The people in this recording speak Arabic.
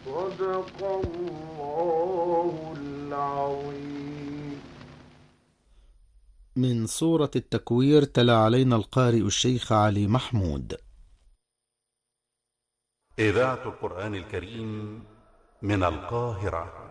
صدق الله العظيم. من سورة التكوير تلا علينا القارئ الشيخ علي محمود. إذاعة القرآن الكريم من القاهرة.